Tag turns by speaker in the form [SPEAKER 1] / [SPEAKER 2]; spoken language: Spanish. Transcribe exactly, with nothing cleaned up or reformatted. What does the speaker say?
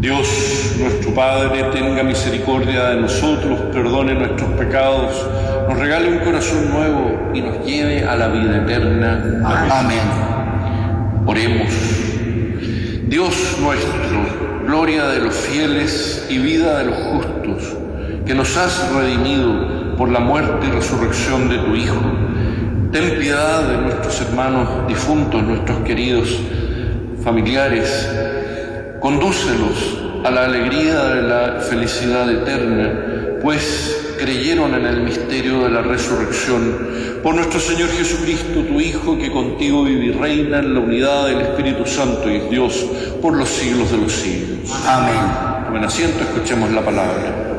[SPEAKER 1] Dios, nuestro Padre, tenga misericordia de nosotros, perdone nuestros pecados, nos regale un corazón nuevo y nos lleve a la vida eterna.
[SPEAKER 2] Amén.
[SPEAKER 1] Amén. Oremos. Dios nuestro, gloria de los fieles y vida de los justos, que nos has redimido por la muerte y resurrección de tu Hijo, ten piedad de nuestros hermanos difuntos, nuestros queridos familiares. Condúcelos a la alegría de la felicidad eterna, pues creyeron en el misterio de la resurrección. Por nuestro Señor Jesucristo, tu Hijo, que contigo vive y reina en la unidad del Espíritu Santo y es Dios por los siglos de los siglos.
[SPEAKER 2] Amén.
[SPEAKER 1] Tomen asiento, escuchemos la palabra.